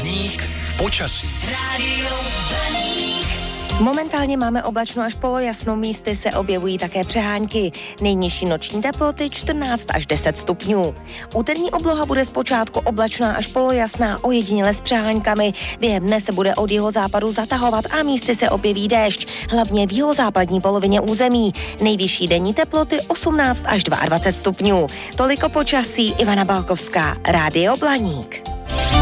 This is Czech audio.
Blaník počasí. Rádio Blaník. Momentálně máme oblačno až polojasno, místy se objevují také přehánky. Nejnižší noční teploty 14 až 10 stupňů. Úterní obloha bude zpočátku oblačná až polojasná, ojediněle s přeháňkami. Během dne se bude od jihozápadu zatahovat a místy se objeví déšť, hlavně v jihozápadní polovině území. Nejvyšší denní teploty 18 až 22 stupňů. Toliko počasí, Ivana Balkovská, Rádio Blaník.